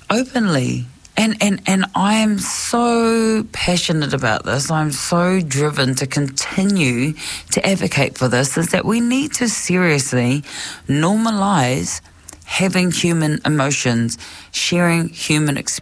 openly. And I am so passionate about this. I'm so driven to continue to advocate for this, is that we need to seriously normalise having human emotions, sharing human experiences.